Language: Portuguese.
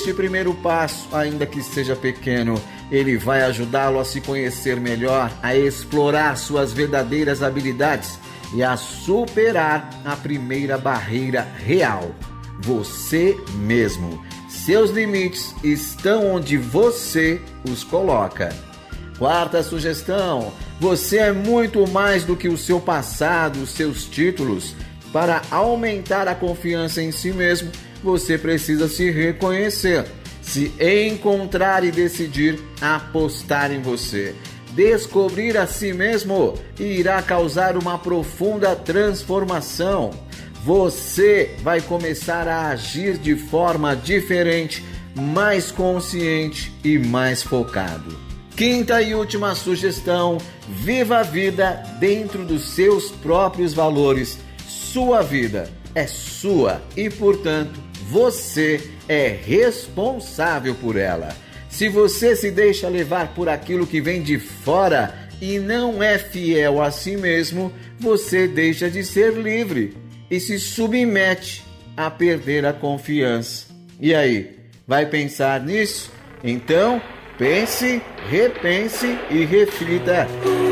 Este primeiro passo, ainda que seja pequeno, ele vai ajudá-lo a se conhecer melhor, a explorar suas verdadeiras habilidades e a superar a primeira barreira real: você mesmo. Seus limites estão onde você os coloca. Quarta sugestão: você é muito mais do que o seu passado, os seus títulos. Para aumentar a confiança em si mesmo, você precisa se reconhecer, se encontrar e decidir apostar em você. Descobrir a si mesmo irá causar uma profunda transformação. Você vai começar a agir de forma diferente, mais consciente e mais focado. Quinta e última sugestão: viva a vida dentro dos seus próprios valores. Sua vida é sua e, portanto, você é responsável por ela. Se você se deixa levar por aquilo que vem de fora e não é fiel a si mesmo, você deixa de ser livre e se submete a perder a confiança. E aí, vai pensar nisso? Então, pense, repense e reflita.